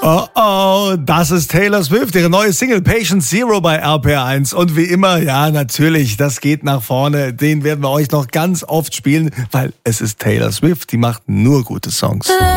Oh, das ist Taylor Swift, ihre neue Single Patient Zero bei RPR1. Und wie immer, ja, natürlich, das geht nach vorne. Den werden wir euch noch ganz oft spielen, weil es ist Taylor Swift, die macht nur gute Songs.